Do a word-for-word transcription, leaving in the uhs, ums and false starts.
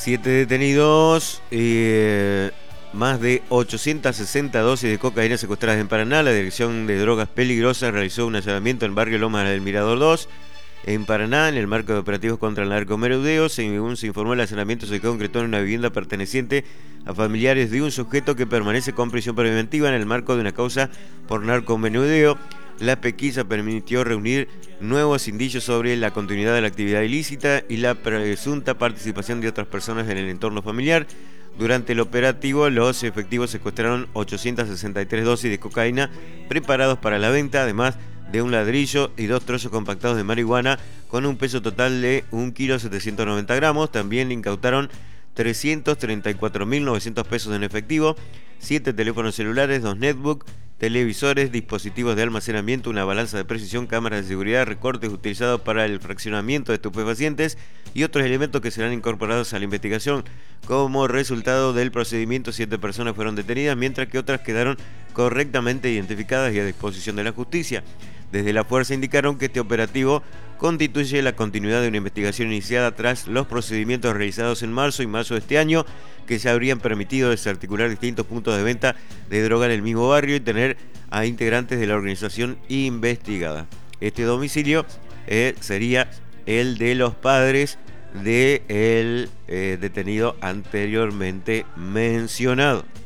Siete detenidos, eh, más de ochocientas sesenta dosis de cocaína secuestradas en Paraná. La Dirección de Drogas Peligrosas realizó un allanamiento en barrio Lomas del Mirador dos, en Paraná, en el marco de operativos contra el narcomenudeo. Según se informó, el allanamiento se concretó en una vivienda perteneciente a familiares de un sujeto que permanece con prisión preventiva en el marco de una causa por narcomenudeo. La pesquisa permitió reunir nuevos indicios sobre la continuidad de la actividad ilícita y la presunta participación de otras personas en el entorno familiar. Durante el operativo, los efectivos secuestraron ochocientas sesenta y tres dosis de cocaína preparados para la venta, además de un ladrillo y dos trozos compactados de marihuana con un peso total de un kilo setecientos noventa gramos. También le incautaron trescientos treinta y cuatro mil novecientos pesos en efectivo, siete teléfonos celulares, dos netbooks, televisores, dispositivos de almacenamiento, una balanza de precisión, cámaras de seguridad, recortes utilizados para el fraccionamiento de estupefacientes y otros elementos que serán incorporados a la investigación. Como resultado del procedimiento, siete personas fueron detenidas, mientras que otras quedaron correctamente identificadas y a disposición de la justicia. Desde la fuerza indicaron que este operativo constituye la continuidad de una investigación iniciada tras los procedimientos realizados en marzo y marzo de este año, que se habrían permitido desarticular distintos puntos de venta de droga en el mismo barrio y tener a integrantes de la organización investigada. Este domicilio eh, sería el de los padres del eh, detenido anteriormente mencionado.